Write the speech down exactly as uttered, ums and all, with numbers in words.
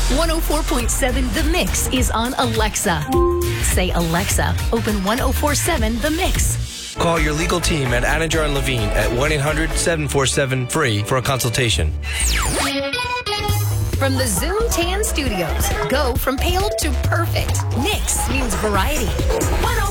one oh four point seven The Mix is on Alexa. Say, Alexa, open one oh four point seven The Mix. Call your legal team at Anninger and Levine at one eight hundred seven four seven free for a consultation. From the Zoom Tan Studios, go from pale to perfect. Mix means variety.